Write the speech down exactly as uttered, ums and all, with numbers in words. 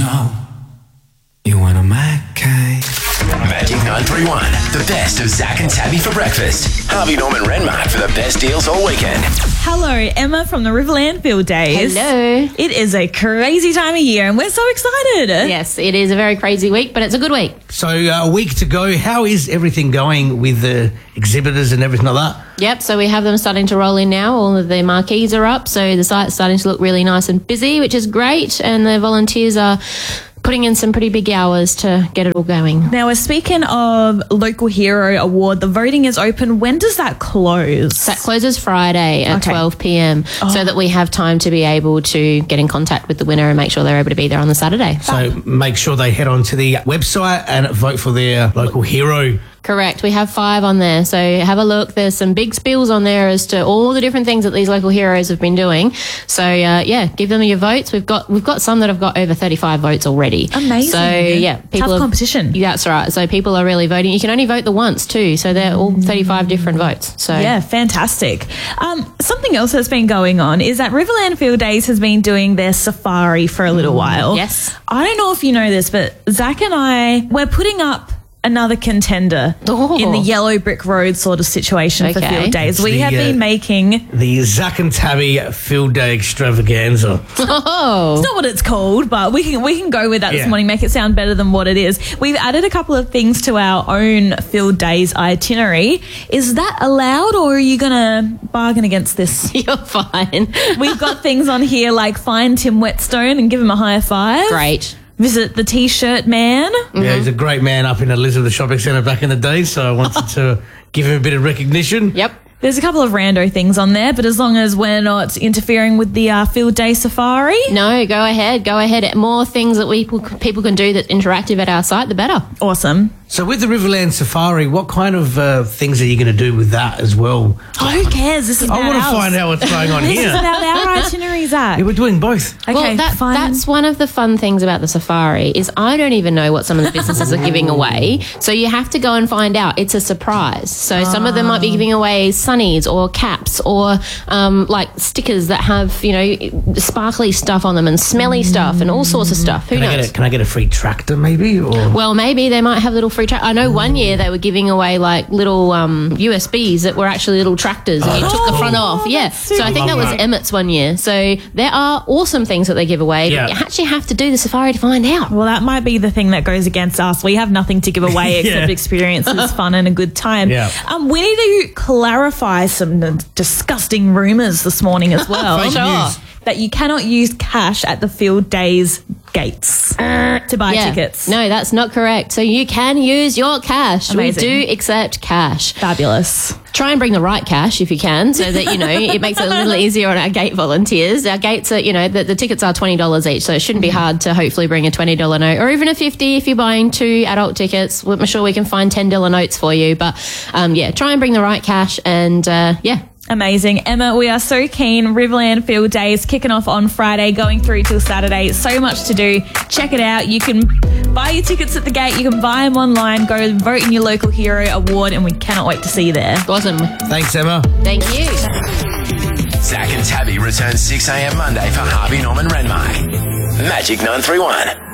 know you want a Mackay. Magic nine three one, the best of Zach and Tabby for breakfast. Harvey Norman Renmark for the best deals all weekend. Hello, Emma from the Riverland Field Days. Hello. It is a crazy time of year and we're so excited. Yes, it is a very crazy week, but it's a good week. So uh, a week to go. How is everything going with the exhibitors and everything like that? Yep, so we have them starting to roll in now. All of the marquees are up, so the site's starting to look really nice and busy, which is great, and the volunteers are putting in some pretty big hours to get it all going. Now, we're speaking of Local Hero Award. The voting is open. When does that close? That closes Friday at Okay. twelve p.m. Oh. so that we have time to be able to get in contact with the winner and make sure they're able to be there on the Saturday. So make sure they head on to the website and vote for their local hero. Correct. We have five on there. So have a look. There's some big spills on there as to all the different things that these local heroes have been doing. So uh, yeah, give them your votes. We've got we've got some that have got over thirty-five votes already. Amazing. So yeah, Tough have- competition. Yeah, that's right. So people are really voting. You can only vote the once too. So they're all thirty-five different votes. So Yeah, fantastic. Um, something else that's been going on is that Riverland Field Days has been doing their safari for a little while. yes. I don't know if you know this, but Zach and I, we're putting up another contender Oh. in the yellow brick road sort of situation for Okay. Field Days. It's We the, have uh, been making... The Zach and Tabby Field Day Extravaganza. Oh. It's not what it's called, but we can we can go with that Yeah. this morning, make it sound better than what it is. We've added a couple of things to our own Field Days itinerary. Is that allowed, or are you going to bargain against this? You're fine. We've got things on here like find Tim Whetstone and give him a high five. Great. Visit the T-shirt man. Yeah, he's a great man up in Elizabeth Shopping Centre back in the day, so I wanted to give him a bit of recognition. Yep. There's a couple of rando things on there, but as long as we're not interfering with the uh, Field Day Safari. No, go ahead. Go ahead. More things that we people can do that's interactive at our site, the better. Awesome. So with the Riverland Safari, what kind of uh, things are you going to do with that as well? Oh, who cares? This is I about want to ours. find out what's going on This is here. about our itinerary, Zach. Yeah, we're doing both. Okay, well, that, fine. that's one of the fun things about the safari is I don't even know what some of the businesses are giving away. So you have to go and find out. It's a surprise. So some of them might be giving away sunnies or caps or um, like stickers that have, you know, sparkly stuff on them and smelly stuff and all sorts of stuff. Who Can I, knows? get a, can I get a free tractor maybe? Or Well, maybe they might have little free tra- I know one year they were giving away like little um, U S Bs that were actually little tractors and you took the front off. Yeah. that's So I think that was Love that. Emmett's one year. So there are awesome things that they give away, Yeah. but you actually have to do the safari to find out. Well, that might be the thing that goes against us. We have nothing to give away except Yeah. experiences, fun, and a good time. Yeah. Um, we need to clarify some uh, disgusting rumours this morning as well. Fake news. That you cannot use cash at the Field Days gates to buy Yeah. tickets. No, that's not correct. So you can use your cash. Amazing. We do accept cash. Fabulous. Try and bring the right cash if you can, so that, you know, it makes it a little easier on our gate volunteers. Our gates are, you know, the, the tickets are twenty dollars each, so it shouldn't be hard to hopefully bring a twenty dollars note or even a fifty if you're buying two adult tickets. I'm sure we can find ten dollars notes for you. But, um, yeah, try and bring the right cash and, uh, yeah. Amazing. Emma, we are so keen. Riverland Field Days kicking off on Friday, going through till Saturday. So much to do. Check it out. You can buy your tickets at the gate. You can buy them online. Go vote in your local hero award, and we cannot wait to see you there. Awesome. Thanks, Emma. Thank you. Zach and Tabby return six a.m. Monday for Harvey Norman Renmark. Magic nine three one.